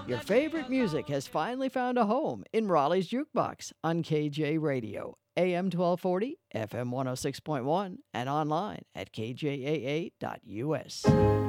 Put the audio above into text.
Your favorite music has finally found a home in Raleigh's Jukebox on KJ Radio, AM 1240, FM 106.1, and online at kjaa.us.